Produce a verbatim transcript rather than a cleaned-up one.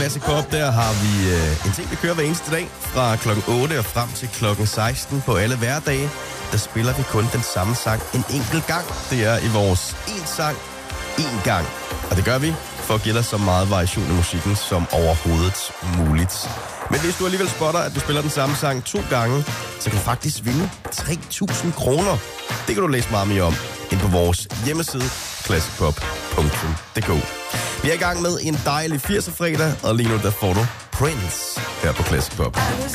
Classic Pop, der har vi øh, en ting, vi kører hver eneste dag. Fra klokken otte og frem til klokken seksten på alle hverdage. Der spiller vi kun den samme sang en enkelt gang. Det er i vores en sang, en gang. Og det gør vi for at give dig så meget variation i musikken som overhovedet muligt. Men hvis du alligevel spotter, at du spiller den samme sang to gange, så kan du faktisk vinde tre tusind kroner. Det kan du læse meget mere om ind på vores hjemmeside, classic pop punktum d k. Vi er i gang med en dejlig firser fredag, og lige nu der får du Prince her på Classic Pop. I was